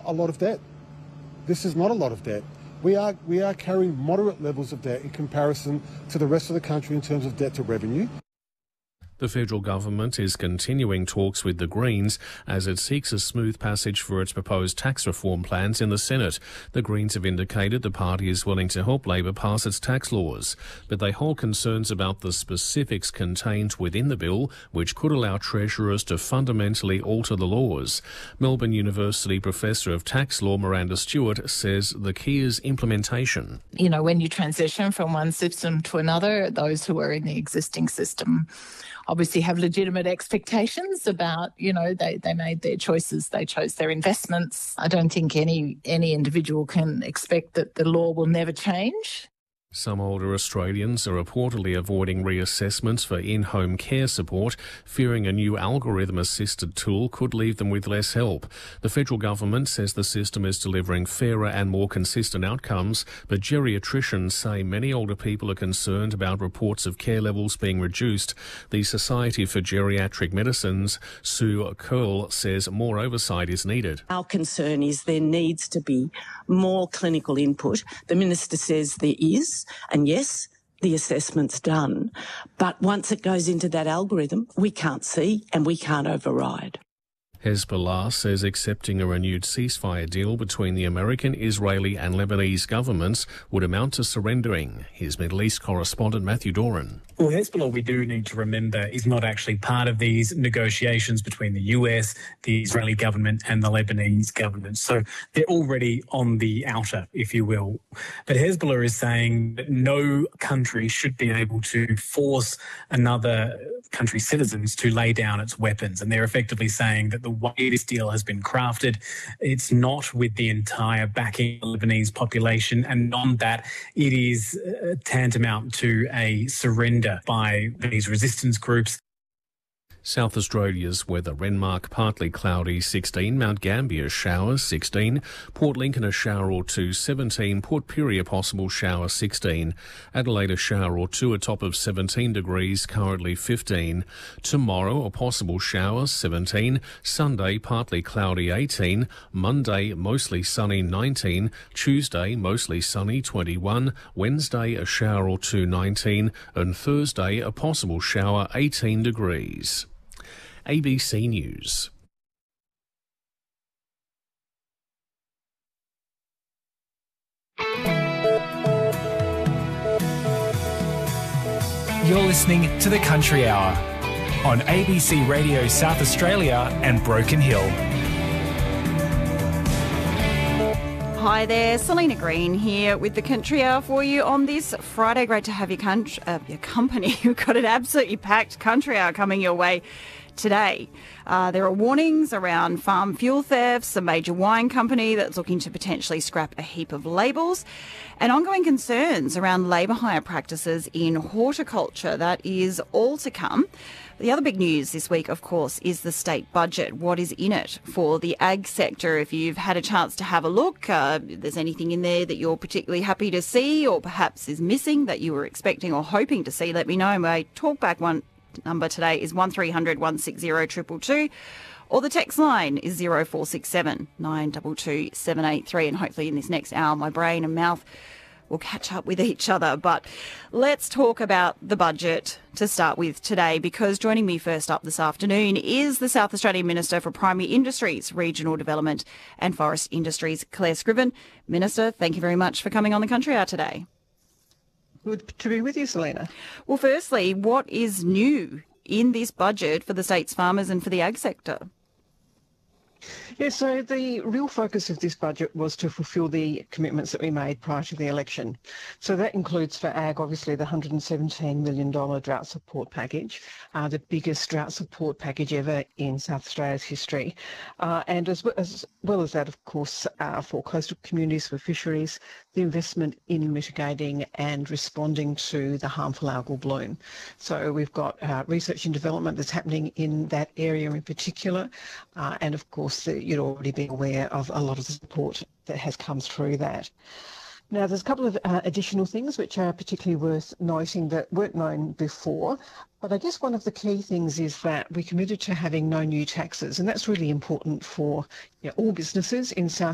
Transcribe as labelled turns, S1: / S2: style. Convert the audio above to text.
S1: a lot of debt. This is not a lot of debt. We are carrying moderate levels of debt in comparison to the rest of the country in terms of debt to revenue.
S2: The federal government is continuing talks with the Greens as it seeks a smooth passage for its proposed tax reform plans in the Senate. The Greens have indicated the party is willing to help Labor pass its tax laws, but they hold concerns about the specifics contained within the bill, which could allow treasurers to fundamentally alter the laws. Melbourne University Professor of Tax Law Miranda Stewart says the key is implementation.
S3: You know, when you transition from one system to another, those who are in the existing system obviously have legitimate expectations about, you know, they made their choices, they chose their investments. I don't think any individual can expect that the law will never change.
S2: Some older Australians are reportedly avoiding reassessments for in-home care support, fearing a new algorithm-assisted tool could leave them with less help. The federal government says the system is delivering fairer and more consistent outcomes, but geriatricians say many older people are concerned about reports of care levels being reduced. The Society for Geriatric Medicine's Sue Curl says more oversight is needed.
S4: Our concern is there needs to be more clinical input. The Minister says there is. And yes, the assessment's done, but once it goes into that algorithm, we can't see and we can't override.
S2: Hezbollah says accepting a renewed ceasefire deal between the American, Israeli and Lebanese governments would amount to surrendering. Here's Middle East correspondent Matthew Doran.
S5: Well, Hezbollah, we do need to remember, is not actually part of these negotiations between the US, the Israeli government and the Lebanese government. So they're already on the outer, if you will. But Hezbollah is saying that no country should be able to force another country's citizens to lay down its weapons. And they're effectively saying that the way this deal has been crafted, it's not with the entire backing of the Lebanese population, and on that it is tantamount to a surrender by these resistance groups.
S2: South Australia's weather: Renmark partly cloudy 16, Mount Gambier showers 16, Port Lincoln a shower or two 17, Port Pirie a possible shower 16, Adelaide a shower or two, a top of 17 degrees, currently 15. Tomorrow a possible shower 17, Sunday partly cloudy 18, Monday mostly sunny 19, Tuesday mostly sunny 21, Wednesday a shower or two 19, and Thursday a possible shower 18 degrees. ABC News.
S6: You're listening to The Country Hour on ABC Radio South Australia and Broken Hill.
S7: Hi there, Selena Green here with The Country Hour for you on this Friday. Great to have your company. We've got an absolutely packed Country Hour coming your way today. There are warnings around farm fuel thefts, a major wine company that's looking to potentially scrap a heap of labels, and ongoing concerns around labour hire practices in horticulture. That is all to come. The other big news this week, of course, is the state budget. What is in it for the ag sector? If you've had a chance to have a look, if there's anything in there that you're particularly happy to see or perhaps is missing that you were expecting or hoping to see, let me know. My talkback number today is 1300 160 222, or the text line is 0467 922 783. And hopefully in this next hour, my brain and mouth will catch up with each other. But let's talk about the budget to start with today, because joining me first up this afternoon is the South Australian Minister for Primary Industries, Regional Development and Forest Industries, Claire Scriven. Minister, thank you very much for coming on The Country Hour today.
S8: Good to be with you, Selena.
S7: Well, firstly, what is new in this budget for the state's farmers and for the ag sector?
S8: Yeah, so the real focus of this budget was to fulfil the commitments that we made prior to the election. So that includes for ag, obviously, the $117 million drought support package, the biggest drought support package ever in South Australia's history. And as well as that, of course, for coastal communities, for fisheries, the investment in mitigating and responding to the harmful algal bloom. So we've got research and development that's happening in that area in particular, and of course you'd already be aware of a lot of the support that has come through that. Now, there's a couple of additional things which are particularly worth noting that weren't known before, but I guess one of the key things is that we committed to having no new taxes, and that's really important for all businesses in South